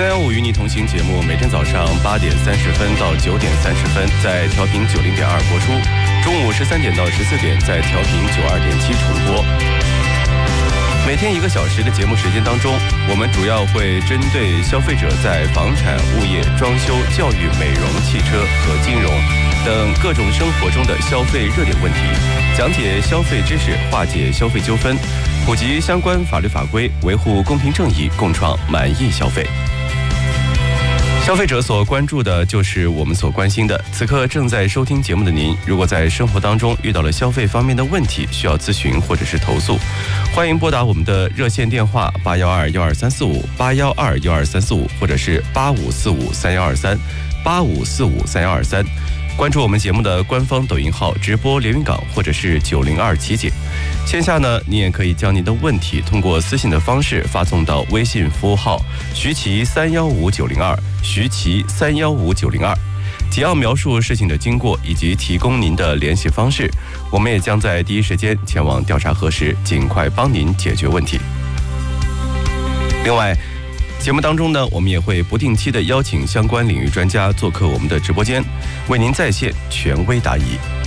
315与你同行节目每天早上8点30分到9点30分在调频90.2播出，中午13点到14点在调频92.7重播。每天1个小时的节目时间当中，我们主要会针对消费者在房产、物业、装修、教育、美容、汽车和金融等各种生活中的消费热点问题，讲解消费知识，化解消费纠纷，普及相关法律法规，维护公平正义，共创满意消费。消费者所关注的就是我们所关心的。此刻正在收听节目的您，如果在生活当中遇到了消费方面的问题，需要咨询或者是投诉，欢迎拨打我们的热线电话812-12345，812-12345，或者是85453123，85453123。关注我们节目的官方抖音号直播连云港，或者是902琪姐。线下呢，你也可以将您的问题通过私信的方式发送到微信服务号徐奇315902，徐奇315902，只要描述事情的经过以及提供您的联系方式，我们也将在第一时间前往调查核实，尽快帮您解决问题。另外，节目当中呢，我们也会不定期的邀请相关领域专家做客我们的直播间，为您在线权威答疑。